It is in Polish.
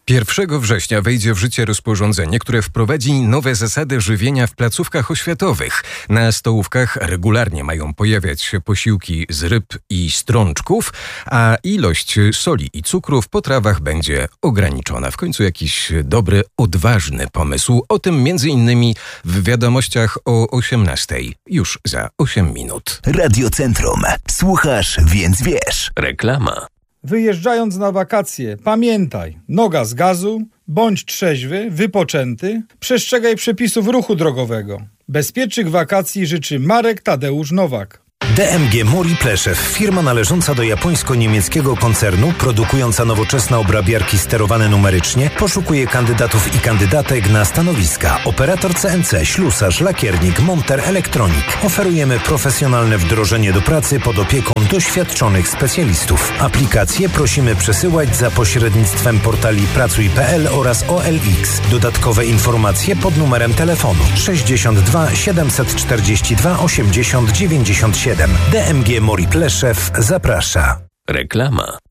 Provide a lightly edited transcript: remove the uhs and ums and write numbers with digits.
1 września wejdzie w życie rozporządzenie, które wprowadzi nowe zasady żywienia w placówkach oświatowych. Na stołówkach regularnie mają pojawiać się posiłki z ryb i strączków, a ilość soli i cukru w potrawach będzie ograniczona. W końcu jakiś dobry, odważny pomysł. O tym m.in. w wiadomościach o 18:00. Już za 8 minut. Radio Centrum. Słuchasz, więc wiesz. Reklama. Wyjeżdżając na wakacje, pamiętaj, noga z gazu, bądź trzeźwy, wypoczęty, przestrzegaj przepisów ruchu drogowego. Bezpiecznych wakacji życzy Marek Tadeusz Nowak. DMG Mori Pleszew, firma należąca do japońsko-niemieckiego koncernu, produkująca nowoczesne obrabiarki sterowane numerycznie, poszukuje kandydatów i kandydatek na stanowiska operator CNC, ślusarz, lakiernik, monter, elektronik. Oferujemy profesjonalne wdrożenie do pracy pod opieką doświadczonych specjalistów. Aplikacje prosimy przesyłać za pośrednictwem portali pracuj.pl oraz OLX. Dodatkowe informacje pod numerem telefonu 62 742 80 97. DMG Mori Pleszew zaprasza. Reklama.